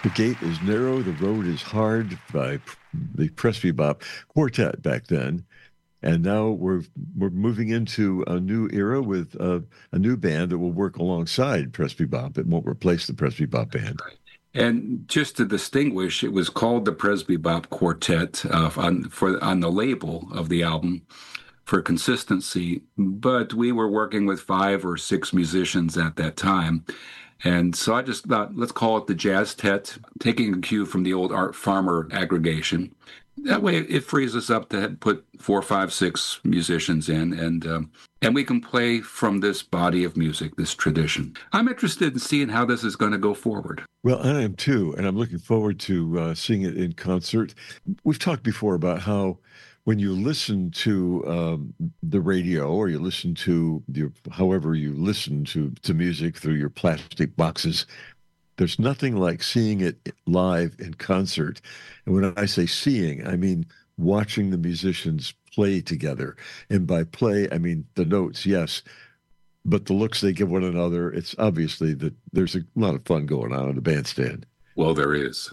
The Gate is Narrow, The Road is Hard by the Press Bebop Quartet back then. And now we're moving into a new era with a new band that will work alongside Press Bebop. It won't replace the Press Bebop band. And just to distinguish, it was called the Press Bebop Quartet on the label of the album for consistency, but we were working with 5 or 6 musicians at that time. And so I just thought, let's call it the Jazz Tet, taking a cue from the old Art Farmer aggregation. That way it frees us up to put 4, 5, 6 musicians in, and we can play from this body of music, this tradition. I'm interested in seeing how this is going to go forward. Well, I am too, and I'm looking forward to seeing it in concert. We've talked before about how when you listen to the radio, or you listen to however you listen to music through your plastic boxes, there's nothing like seeing it live in concert. And when I say seeing, I mean watching the musicians play together. And by play, I mean the notes, yes, but the looks they give one another. It's obviously that there's a lot of fun going on in the bandstand. Well, there is.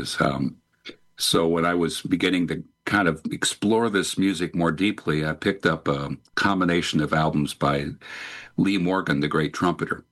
So when I was beginning to kind of explore this music more deeply, I picked up a combination of albums by Lee Morgan, the great trumpeter.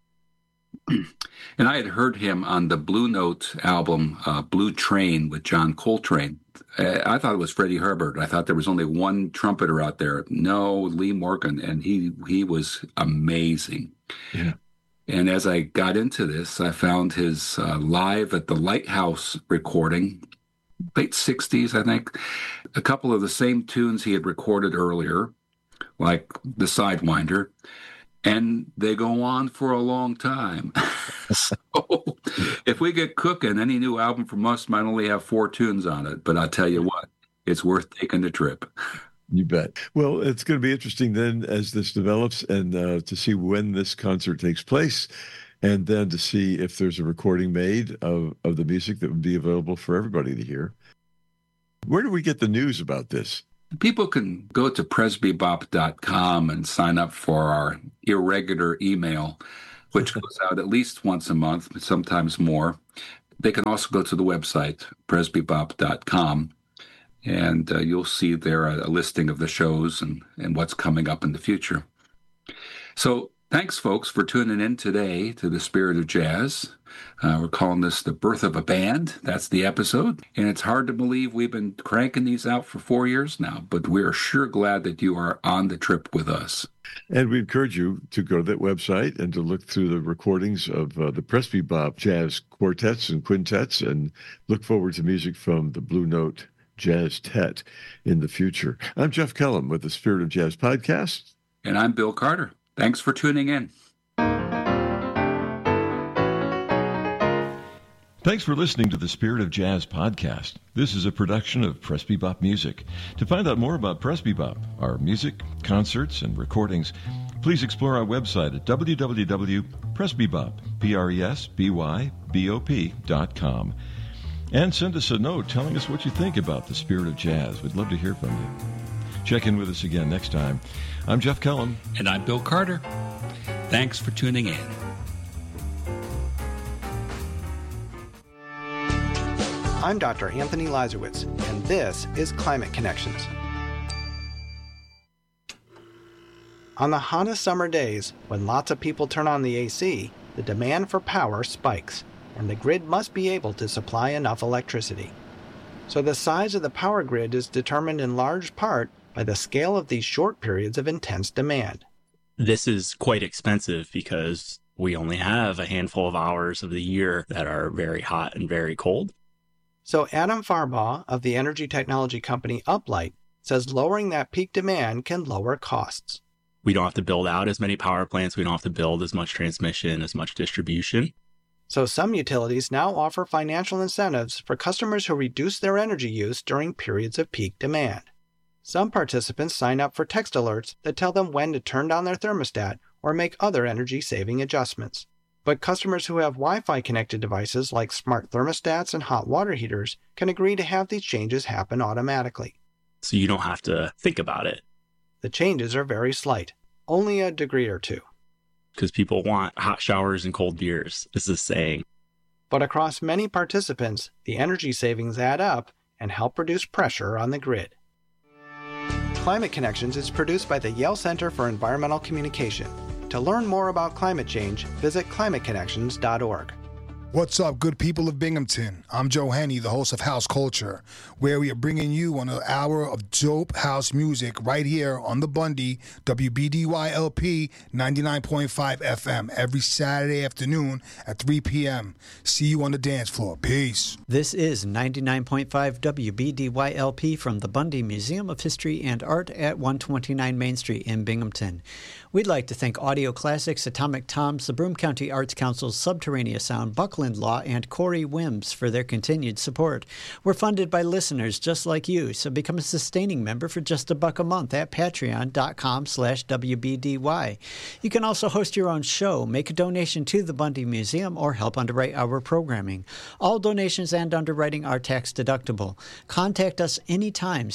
And I had heard him on the Blue Note album, Blue Train with John Coltrane. I thought it was Freddie Herbert. I thought there was only one trumpeter out there. No, Lee Morgan, and he was amazing. Yeah. And as I got into this, I found his live at the Lighthouse recording, late 60s, I think. A couple of the same tunes he had recorded earlier, like the Sidewinder, and they go on for a long time. So if we get cooking, any new album from us might only have 4 tunes on it, but I'll tell you what, it's worth taking the trip. You bet. Well, it's going to be interesting then as this develops, and to see when this concert takes place, and then to see if there's a recording made of the music that would be available for everybody to hear. Where do we get the news about this? People can go to pressbebop.com and sign up for our irregular email, which goes out at least once a month, sometimes more. They can also go to the website, pressbebop.com, and you'll see there a listing of the shows and what's coming up in the future. So thanks, folks, for tuning in today to The Spirit of Jazz. We're calling this The Birth of a Band. That's the episode. And it's hard to believe we've been cranking these out for 4 years now, but we're sure glad that you are on the trip with us. And we encourage you to go to that website and to look through the recordings of the Press Bebop jazz quartets and quintets, and look forward to music from the Blue Note Jazz Tet in the future. I'm Jeff Kellum with the Spirit of Jazz podcast. And I'm Bill Carter. Thanks for tuning in. Thanks for listening to the Spirit of Jazz podcast. This is a production of Press Bebop Music. To find out more about Press Bebop, our music, concerts, and recordings, please explore our website at www.pressbebop.com. And send us a note telling us what you think about the Spirit of Jazz. We'd love to hear from you. Check in with us again next time. I'm Jeff Kellum. And I'm Bill Carter. Thanks for tuning in. I'm Dr. Anthony Lazarowitz, and this is Climate Connections. On the hottest summer days, when lots of people turn on the AC, the demand for power spikes, and the grid must be able to supply enough electricity. So the size of the power grid is determined in large part by the scale of these short periods of intense demand. This is quite expensive because we only have a handful of hours of the year that are very hot and very cold. So Adam Farbaugh of the energy technology company Uplight says lowering that peak demand can lower costs. We don't have to build out as many power plants. We don't have to build as much transmission, as much distribution. So some utilities now offer financial incentives for customers who reduce their energy use during periods of peak demand. Some participants sign up for text alerts that tell them when to turn down their thermostat or make other energy-saving adjustments. But customers who have Wi-Fi connected devices like smart thermostats and hot water heaters can agree to have these changes happen automatically. So you don't have to think about it. The changes are very slight, only a degree or two. Because people want hot showers and cold beers, is the saying. But across many participants, the energy savings add up and help reduce pressure on the grid. Climate Connections is produced by the Yale Center for Environmental Communication. To learn more about climate change, visit climateconnections.org. What's up, good people of Binghamton? I'm Joe Henney, the host of House Culture, where we are bringing you an hour of dope house music right here on the Bundy, WBDY-LP 99.5 FM, every Saturday afternoon at 3 p.m. See you on the dance floor. Peace. This is 99.5 WBDY-LP from the Bundy Museum of History and Art at 129 Main Street in Binghamton. We'd like to thank Audio Classics, Atomic Toms, the Broome County Arts Council's Subterraneous Sound, Buckland Law, and Corey Wims for their continued support. We're funded by listeners just like you, so become a sustaining member for just $1 a month at patreon.com/WBDY. You can also host your own show, make a donation to the Bundy Museum, or help underwrite our programming. All donations and underwriting are tax deductible. Contact us anytime,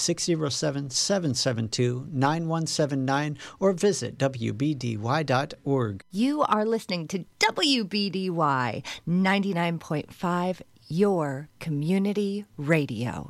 607-772-9179, or visit WBDY.org. You are listening to WBDY 99.5, your community radio.